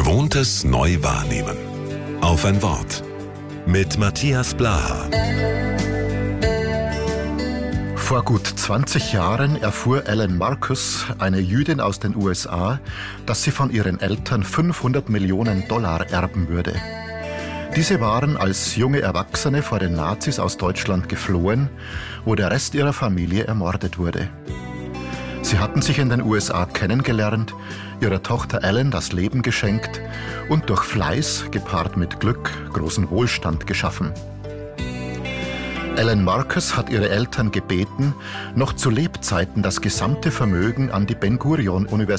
Gewohntes neu wahrnehmen. Auf ein Wort. Mit Matthias Blaha. Vor gut 20 Jahren erfuhr Ellen Marcus, eine Jüdin aus den USA, dass sie von ihren Eltern $500 Millionen erben würde. Diese waren als junge Erwachsene vor den Nazis aus Deutschland geflohen, wo der Rest ihrer Familie ermordet wurde. Sie hatten sich in den USA kennengelernt, ihrer Tochter Ellen das Leben geschenkt und durch Fleiß, gepaart mit Glück, großen Wohlstand geschaffen. Ellen Marcus hat ihre Eltern gebeten, noch zu Lebzeiten das gesamte Vermögen an die Ben-Gurion-Universität